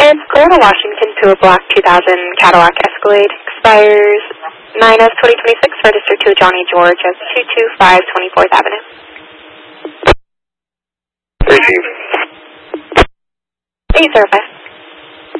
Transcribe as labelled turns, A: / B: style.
A: It's Corona Washington to a black 2000 Cadillac Escalade. Expires 9 of 2026. Registered to Johnny George of 225 24th Avenue.
B: Receive.
A: 805.